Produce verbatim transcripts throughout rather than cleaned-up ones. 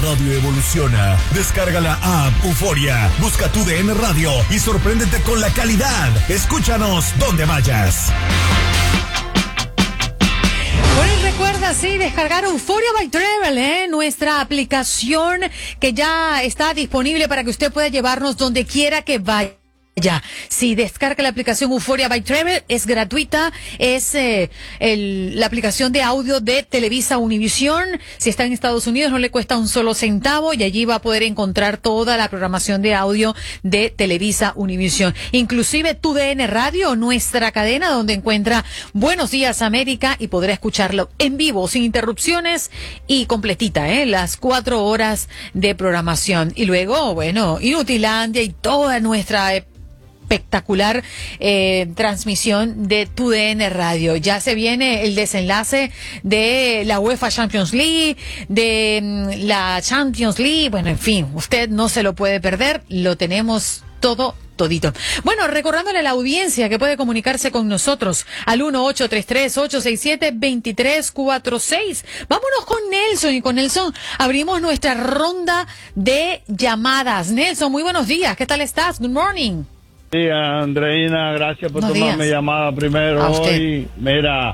radio evoluciona. Descarga la app Euforia, busca tu D N Radio y sorpréndete con la calidad. Escúchanos donde vayas. Bueno, y recuerda, sí, descargar Euforia by Travel, ¿eh? Nuestra aplicación que ya está disponible para que usted pueda llevarnos donde quiera que vaya. Ya, si descarga la aplicación Euforia by Travel, es gratuita, es eh, el, la aplicación de audio de Televisa Univisión. Si está en Estados Unidos no le cuesta un solo centavo y allí va a poder encontrar toda la programación de audio de Televisa Univisión. Inclusive tu D N Radio, nuestra cadena donde encuentra Buenos Días América y podrá escucharlo en vivo, sin interrupciones y completita, ¿eh? Las cuatro horas de programación. Y luego, bueno, Inutilandia y toda nuestra eh, espectacular eh, transmisión de tu D N Radio. Ya se viene el desenlace de la UEFA Champions League, de mm, la Champions League, bueno, en fin, usted no se lo puede perder, lo tenemos todo todito. Bueno, recordándole a la audiencia que puede comunicarse con nosotros al uno ocho tres tres, ocho seis siete, dos tres cuatro seis. Vámonos con Nelson y con Nelson abrimos nuestra ronda de llamadas. Nelson, muy buenos días, ¿qué tal estás? Good morning. Sí, Andreina, gracias por Buenos tomarme días. llamada primero hoy. Mira,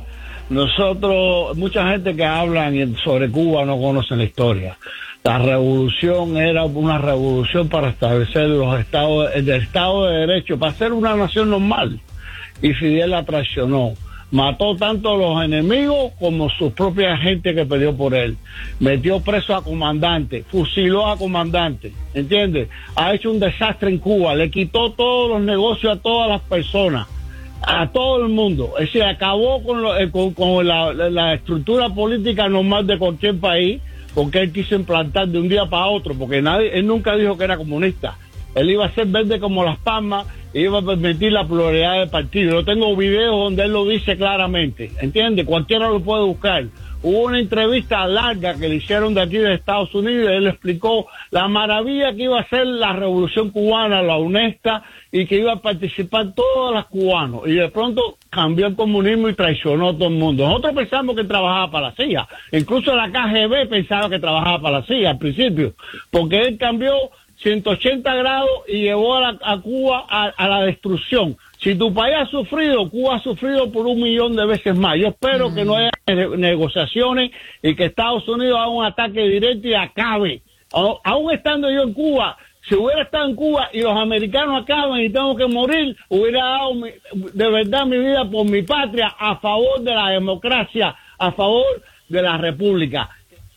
nosotros, mucha gente que hablan sobre Cuba no conocen la historia. La revolución era una revolución para establecer los estados, el Estado de Derecho, para ser una nación normal. Y Fidel la traicionó. Mató tanto a los enemigos como sus propia gente que peleó por él. Metió preso a comandantes, fusiló a comandantes, ¿entiendes? Ha hecho un desastre en Cuba, le quitó todos los negocios a todas las personas, a todo el mundo. Es decir, acabó con, lo, eh, con, con la, la estructura política normal de cualquier país, porque él quiso implantar de un día para otro, porque nadie, él nunca dijo que era comunista. Él iba a ser verde como las palmas, iba a permitir la pluralidad del partido. Yo tengo videos donde él lo dice claramente, ¿entiende? Cualquiera lo puede buscar. Hubo una entrevista larga que le hicieron de aquí de Estados Unidos y él explicó la maravilla que iba a ser la revolución cubana, la honesta, y que iba a participar todos los cubanos. Y de pronto cambió el comunismo y traicionó a todo el mundo. Nosotros pensamos que trabajaba para la C I A. Incluso la K G B pensaba que trabajaba para la C I A al principio, porque él cambió ciento ochenta grados y llevó a, la, a Cuba a, a la destrucción. Si tu país ha sufrido, Cuba ha sufrido por un millón de veces más. Yo espero mm. que no haya ne- negociaciones y que Estados Unidos haga un ataque directo y acabe. O, aún estando yo en Cuba, si hubiera estado en Cuba y los americanos acaban y tengo que morir, hubiera dado mi, de verdad mi vida por mi patria a favor de la democracia, a favor de la república.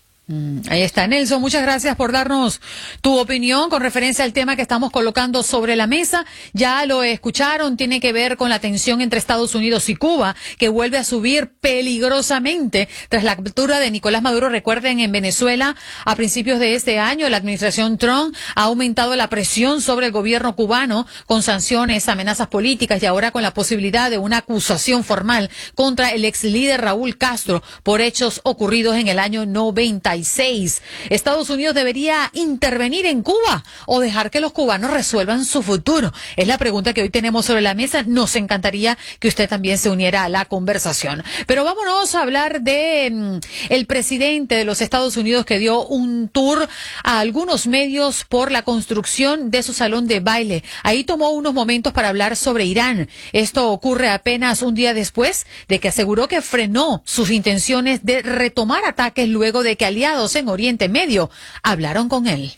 Mm, ahí está, Nelson, muchas gracias por darnos tu opinión con referencia al tema que estamos colocando sobre la mesa. Ya lo escucharon, tiene que ver con la tensión entre Estados Unidos y Cuba, que vuelve a subir peligrosamente tras la captura de Nicolás Maduro. Recuerden, en Venezuela, a principios de este año, la administración Trump ha aumentado la presión sobre el gobierno cubano con sanciones, amenazas políticas y ahora con la posibilidad de una acusación formal contra el ex líder Raúl Castro por hechos ocurridos en el año noventa y seis. ¿Estados Unidos debería intervenir en Cuba o dejar que los cubanos resuelvan su futuro? Es la pregunta que hoy tenemos sobre la mesa. Nos encantaría que usted también se uniera a la conversación. Pero vámonos a hablar de mm, el presidente de los Estados Unidos, que dio un tour a algunos medios por la construcción de su salón de baile. Ahí tomó unos momentos para hablar sobre Irán. Esto ocurre apenas un día después de que aseguró que frenó sus intenciones de retomar ataques luego de que aliados en Oriente Medio hablaron con él.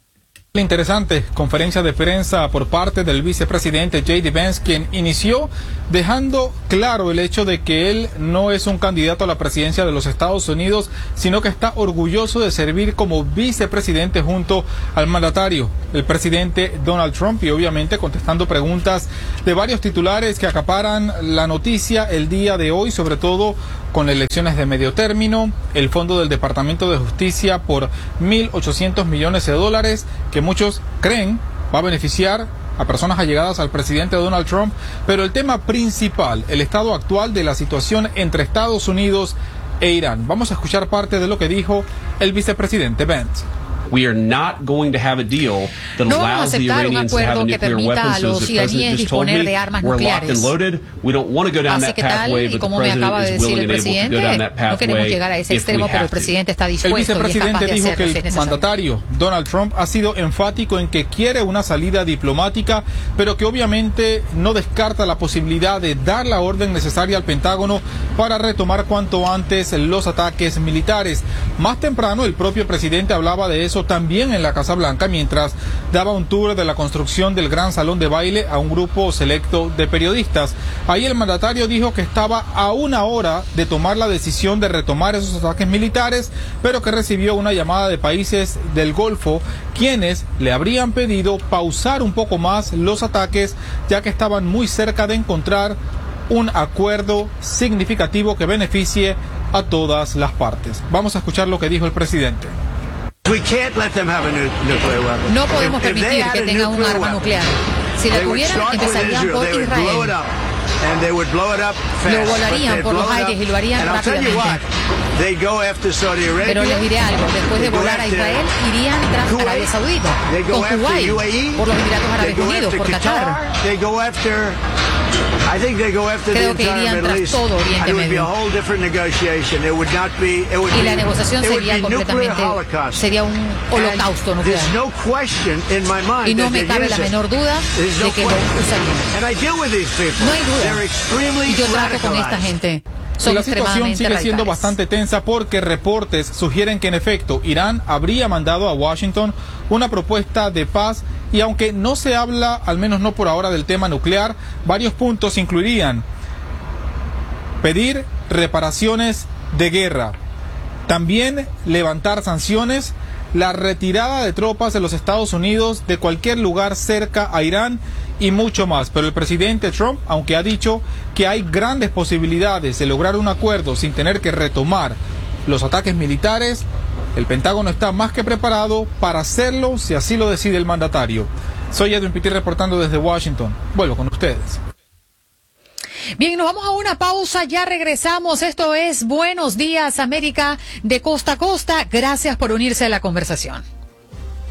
Interesante conferencia de prensa por parte del vicepresidente J D Vance, quien inició dejando claro el hecho de que él no es un candidato a la presidencia de los Estados Unidos, sino que está orgulloso de servir como vicepresidente junto al mandatario, el presidente Donald Trump, y obviamente contestando preguntas de varios titulares que acaparan la noticia el día de hoy, sobre todo con elecciones de medio término, el fondo del Departamento de Justicia por mil ochocientos millones de dólares, que muchos creen va a beneficiar a personas allegadas al presidente Donald Trump, pero el tema principal, el estado actual de la situación entre Estados Unidos e Irán. Vamos a escuchar parte de lo que dijo el vicepresidente Vance. We are not going to have a deal that no allows the Iranians to have a nuclear weapon. So as the president just told me, we're locked and loaded. We don't want to go down that pathway, but the president is willing and able to go down that pathway if we have to. El vicepresidente dijo que el mandatario Donald Trump ha sido enfático en que quiere una salida diplomática, pero que obviamente no descarta la posibilidad de dar la orden necesaria al Pentágono para retomar cuanto antes los ataques militares. Más temprano, el propio presidente hablaba de eso también en la Casa Blanca mientras daba un tour de la construcción del gran salón de baile a un grupo selecto de periodistas. Ahí el mandatario dijo que estaba a una hora de tomar la decisión de retomar esos ataques militares, pero que recibió una llamada de países del Golfo, quienes le habrían pedido pausar un poco más los ataques, ya que estaban muy cerca de encontrar un acuerdo significativo que beneficie a todas las partes. Vamos a escuchar lo que dijo el presidente. No podemos permitir que tengan un arma nuclear. Si la tuvieran, empezarían por Israel. Lo volarían por los aires y lo harían rápidamente. Pero les diré algo, después de volar a Israel, irían tras Arabia Saudita, con Kuwait, por los Emiratos Árabes Unidos, por Qatar. Creo que irían tras todo Oriente Medio. Y la negociación sería completamente, sería un holocausto nuclear. Y no me cabe la menor duda de que lo usarían. No hay duda. Y yo trato con esta gente. Son la situación sigue radicales. siendo bastante tensa porque reportes sugieren que en efecto Irán habría mandado a Washington una propuesta de paz, y aunque no se habla, al menos no por ahora, del tema nuclear, varios puntos incluirían pedir reparaciones de guerra, también levantar sanciones, la retirada de tropas de los Estados Unidos de cualquier lugar cerca a Irán y mucho más. Pero el presidente Trump, aunque ha dicho que hay grandes posibilidades de lograr un acuerdo sin tener que retomar los ataques militares, el Pentágono está más que preparado para hacerlo si así lo decide el mandatario. Soy Edwin Pitti reportando desde Washington. Vuelvo con ustedes. Bien, nos vamos a una pausa, ya regresamos. Esto es Buenos Días América de costa a costa. Gracias por unirse a la conversación.